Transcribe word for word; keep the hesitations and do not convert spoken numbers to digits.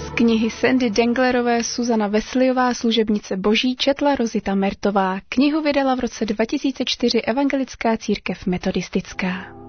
Z knihy Sandy Denglerové Suzana Wesleyová Služebnice boží četla Rozita Mertová. Knihu vydala v roce dva tisíce čtyři Evangelická církev metodistická.